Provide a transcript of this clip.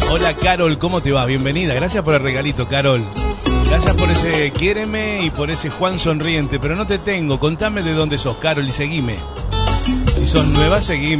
Hola Carol, ¿cómo te va? Bienvenida, gracias por el regalito, Carol. Gracias por ese quiéreme y por ese Juan sonriente, pero no te tengo. Contame de dónde sos, Carol, y seguime. Si sos nueva, seguime.